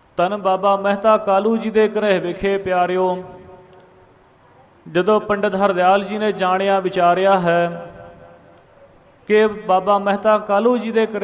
ਧੰਨ ਬਾਬਾ ਮਹਿਤਾ ਕਾਲੂ ਜੀ ਦੇ ਘਰੇ ਵਿਖੇ ਪਿਆਰਿਓ, ਜਦੋਂ ਪੰਡਿਤ ਹਰਦਿਆਲ ਜੀ ਨੇ ਜਾਣਿਆ ਵਿਚਾਰਿਆ ਹੈ ਕਿ ਬਾਬਾ ਮਹਿਤਾ ਕਾਲੂ ਜੀ ਦੇ